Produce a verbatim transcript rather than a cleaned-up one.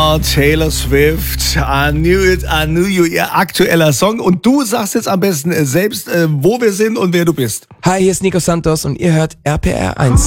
war Taylor Swift. I knew it, I knew you, ihr aktueller Song. Und du sagst jetzt am besten äh, selbst, äh, wo wir sind und wer du bist. Hi, hier ist Nico Santos und ihr hört R P R eins.